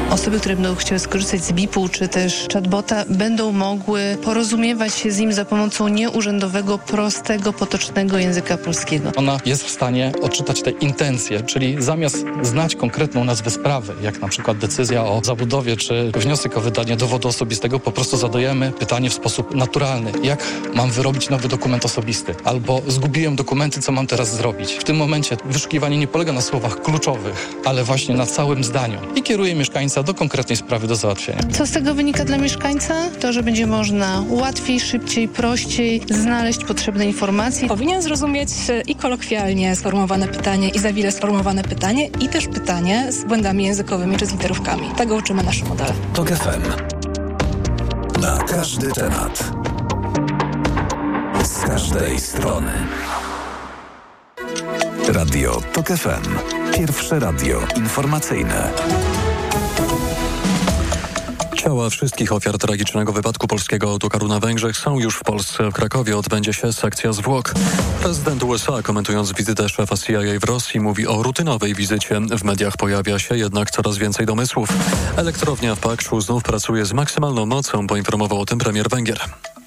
Osoby, które będą chciały skorzystać z BIP-u czy też chatbota, będą mogły porozumiewać się z nim za pomocą nieurzędowego, prostego, potocznego języka polskiego. Ona jest w stanie odczytać te intencje, czyli zamiast znać konkretną nazwę sprawy, jak na przykład decyzja o zabudowie czy wniosek o wydanie dowodu osobistego, po prostu zadajemy pytanie w sposób naturalny. Jak mam wyrobić nowy dokument osobisty? Albo zgubiłem dokumenty, co mam teraz zrobić? W tym momencie wyszukiwanie nie polega na słowach kluczowych, ale właśnie na całym zdaniu i kieruje mieszkańca do konkretnej sprawy do załatwienia. Co z tego wynika dla mieszkańca? To, że będzie można łatwiej, szybciej, prościej znaleźć potrzebne informacje. Powinien zrozumieć i kolokwialnie sformułowane pytanie, i za wile sformułowane pytanie, i też pytanie z błędami językowymi czy z literówkami. Tego uczymy nasze modele. TOK FM. Na każdy temat. Z każdej strony. Radio TOK FM. Pierwsze radio informacyjne. Ciała wszystkich ofiar tragicznego wypadku polskiego autokaru na Węgrzech są już w Polsce. W Krakowie odbędzie się sekcja zwłok. Prezydent USA, komentując wizytę szefa CIA w Rosji, mówi o rutynowej wizycie. W mediach pojawia się jednak coraz więcej domysłów. Elektrownia w Pakszu znów pracuje z maksymalną mocą, poinformował o tym premier Węgier.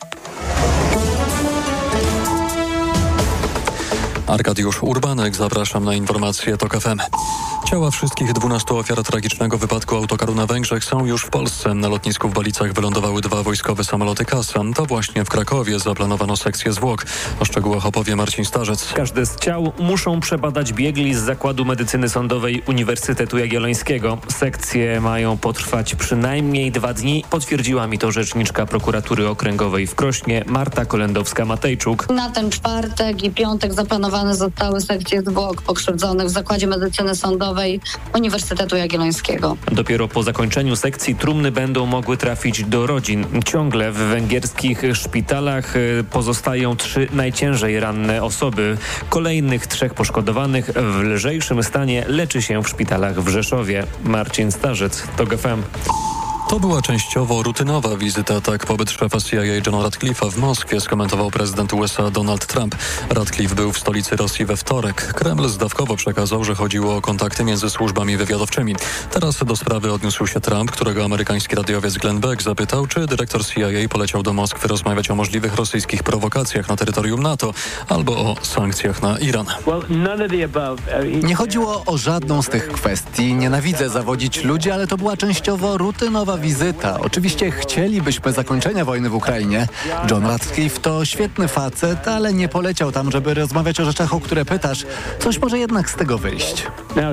Arkadiusz Urbanek, zapraszam na informacje TOK FM. Ciała wszystkich 12 ofiar tragicznego wypadku autokaru na Węgrzech są już w Polsce. Na lotnisku w Balicach wylądowały 2 wojskowe samoloty Kasa. To właśnie w Krakowie zaplanowano sekcję zwłok. O szczegółach opowie Marcin Starzec. Każde z ciał muszą przebadać biegli z Zakładu Medycyny Sądowej Uniwersytetu Jagiellońskiego. Sekcje mają potrwać przynajmniej 2 dni. Potwierdziła mi to rzeczniczka prokuratury okręgowej w Krośnie Marta Kolendowska-Matejczuk. Na ten czwartek i piątek zaplanowane zostały sekcje zwłok pokrzywdzonych w Zakładzie Medycyny Sądowej Uniwersytetu Jagiellońskiego. Dopiero po zakończeniu sekcji trumny będą mogły trafić do rodzin. Ciągle w węgierskich szpitalach pozostają 3 najciężej ranne osoby. Kolejnych 3 poszkodowanych w lżejszym stanie leczy się w szpitalach w Rzeszowie. Marcin Starzec, TOK FM. To była częściowo rutynowa wizyta, tak pobyt szefa CIA Johna Ratcliffe'a w Moskwie skomentował prezydent USA Donald Trump. Ratcliffe był w stolicy Rosji we wtorek. Kreml zdawkowo przekazał, że chodziło o kontakty między służbami wywiadowczymi. Teraz do sprawy odniósł się Trump, którego amerykański radiowiec Glenn Beck zapytał, czy dyrektor CIA poleciał do Moskwy rozmawiać o możliwych rosyjskich prowokacjach na terytorium NATO albo o sankcjach na Iran. Nie chodziło o żadną z tych kwestii. Nienawidzę zawodzić ludzi, ale to była częściowo rutynowa wizyta. Oczywiście chcielibyśmy zakończenia wojny w Ukrainie. John Ratcliffe to świetny facet, ale nie poleciał tam, żeby rozmawiać o rzeczach, o które pytasz. Coś może jednak z tego wyjść.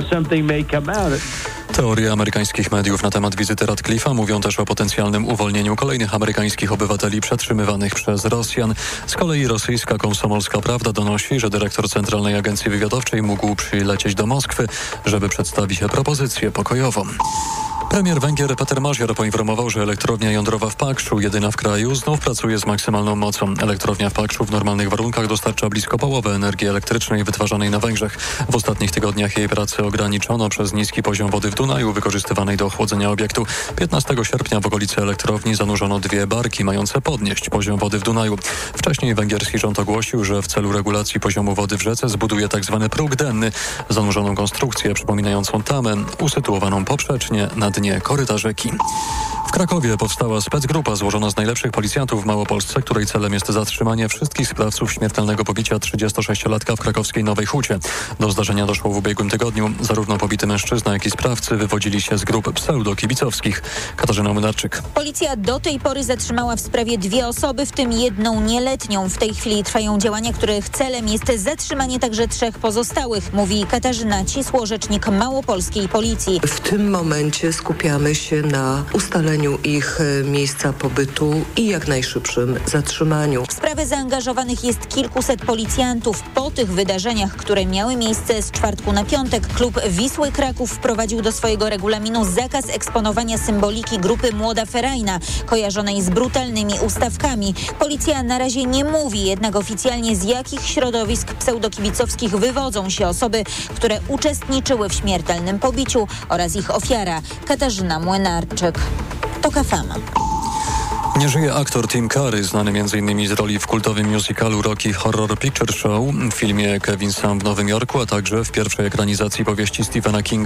Teorie amerykańskich mediów na temat wizyty Ratcliffe'a mówią też o potencjalnym uwolnieniu kolejnych amerykańskich obywateli przetrzymywanych przez Rosjan. Z kolei rosyjska Komsomolska Prawda donosi, że dyrektor Centralnej Agencji Wywiadowczej mógł przylecieć do Moskwy, żeby przedstawić propozycję pokojową. Premier Węgier Peter Mazjar poinformował, że elektrownia jądrowa w Pakszu, jedyna w kraju, znów pracuje z maksymalną mocą. Elektrownia w Pakszu w normalnych warunkach dostarcza blisko połowę energii elektrycznej wytwarzanej na Węgrzech. W ostatnich tygodniach jej pracę ograniczono przez niski poziom wody w Dunaju wykorzystywanej do ochłodzenia obiektu. 15 sierpnia w okolicy elektrowni zanurzono 2 barki mające podnieść poziom wody w Dunaju. Wcześniej węgierski rząd ogłosił, że w celu regulacji poziomu wody w rzece zbuduje tzw. próg denny, zanurzoną konstrukcję przypominającą tamę, usytuowaną poprzecznie na dnie koryta rzeki. W Krakowie powstała specgrupa złożona z najlepszych policjantów w Małopolsce, której celem jest zatrzymanie wszystkich sprawców śmiertelnego pobicia 36-latka w krakowskiej Nowej Hucie. Do zdarzenia doszło w ubiegłym tygodniu. Zarówno pobity mężczyzna, jak i sprawcy wywodzili się z grup pseudo-kibicowskich. Katarzyna Młynarczyk. Policja do tej pory zatrzymała w sprawie 2 osoby, w tym 1 nieletnią. W tej chwili trwają działania, których celem jest zatrzymanie także 3 pozostałych, mówi Katarzyna Cisło, rzecznik małopolskiej policji. W tym momencie skupiamy się na ustaleniu ich miejsca pobytu i jak najszybszym zatrzymaniu. W sprawę zaangażowanych jest kilkuset policjantów. Po tych wydarzeniach, które miały miejsce z czwartku na piątek, klub Wisły Kraków wprowadził do swojego regulaminu zakaz eksponowania symboliki grupy Młoda Ferajna, kojarzonej z brutalnymi ustawkami. Policja na razie nie mówi jednak oficjalnie, z jakich środowisk pseudokibicowskich wywodzą się osoby, które uczestniczyły w śmiertelnym pobiciu oraz ich ofiara. Katarzyna Młynarczyk. TOK FM. Nie żyje aktor Tim Curry, znany m.in. z roli w kultowym musicalu Rocky Horror Picture Show, w filmie Kevin Sam w Nowym Jorku, a także w pierwszej ekranizacji powieści Stephena Kinga